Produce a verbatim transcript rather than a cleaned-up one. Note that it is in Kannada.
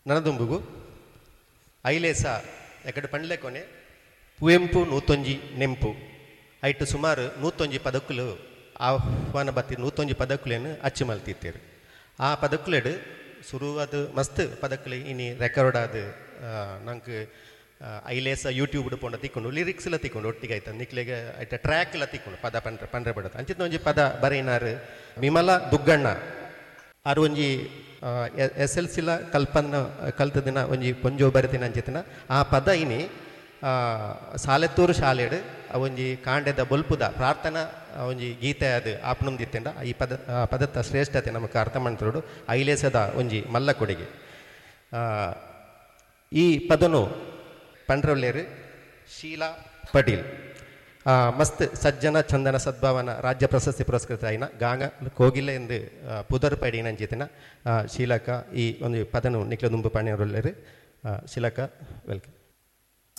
ನನದುಂಬುಗು ಐಲೇಸ ಎಕಡೆ ಪಂಡ್ಲೆ ಕೊನೆ ಕುವೆಂಪು ನೂತೊಂಜಿ ನೆಂಪು ಐಟು ಸುಮಾರು ನೂತೊಂಜಿ ಪದಕುಲು ಆಹ್ವಾನ ಬತ್ತಿ ನೂತೊಂಜಿ ಪದಕುಲೇನು ಅಚ್ಚು ಮಲ್ತಿತ್ತೇರು. ಆ ಪದಕುಲೆಡು ಶುರುವಾದ ಮಸ್ತ್ ಪದಕುಲು ಇನಿ ರೆಕಾರ್ಡ್ ಆದ ನಂಗೆ ಐಲೇಸ ಯೂಟ್ಯೂಬ್ ಪೋಂಡ ತಿಕ್ಕೊಂಡು ಲಿರಿಕ್ಸ್ ಎಲ್ಲ ತಿಕ್ಕೊಂಡು ಒಟ್ಟಿಗೆ ಆಯ್ತು ನಿಕ್ಲೆಗೆ ಆಯ್ತು ಟ್ರ್ಯಾಕ್ ಎಲ್ಲ ತಿಕ್ಕೊಂಡು ಪದ ಪಂಡ್ರೆ ಪಂಡ್ರೆ ಬಿಡೋದು ಅಂಚಿತ್ತ ಒಂಜಿ ಪದ ಬರೀನಾರು ವಿಮಲ ದುಗ್ಗಣ್ಣ ಆರು ಒಂಜಿ ಎಸ್ ಎಲ್ ಸಿಲ ಕಲ್ಪನ ಕಲ್ತ ದಿನ ಒಂಜಿ ಪೊಂಜೋ ಬರೆದಿನ ಅಂಚಿತ್ತಿನ ಆ ಪದ ಇನಿ ಸಾಲೆತ್ತೂರು ಶಾಲೆಡು ಒಂಜಿ ಕಾಂಡೆದ ಬೊಲ್ಪುದ ಪ್ರಾರ್ಥನಾ ಒಂಜಿ ಗೀತೆ ಅದು ಆಪ್ನೊಂದಿತ್ತಂಡ ಈ ಪದ ಪದದ ಶ್ರೇಷ್ಠತೆ ನಮಗೆ ಅರ್ಥ ಮಾಡ್ತಿರೋಡು ಐಲೇಸದ ಒಂಜಿ ಮಲ್ಲ ಕೊಡುಗೆ. ಈ ಪದನು ಪಂಡ್ರೊಲ್ಲೇರು ಶೀಲಾ ಪಟೀಲ್ ಮಸ್ತ್ ಸಜ್ಜನ ಚಂದನ ಸದ್ಭಾವನ ರಾಜ್ಯ ಪ್ರಶಸ್ತಿ ಪುರಸ್ಕೃತ ಆಯ್ನ ಗಾಂಗ ಕೋಗಿಲೆ ಎಂದು ಪುದರ್ ಪಡಿನ ಅಂಚಿತಿನ ಶೀಲಕ ಈ ಒಂದು ಪದನು ನಿಕ್ಲ ದುಂಬು ಪಾಣಿಯರೊಲ್ಲೇರು ಶೀಲಕ ವೆಲ್ಕಮ್.